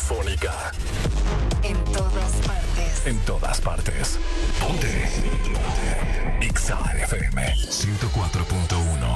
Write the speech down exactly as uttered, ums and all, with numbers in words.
radiofónica. En todas partes. En todas partes. Ponte. Ponte. Exa F M ciento cuatro punto uno.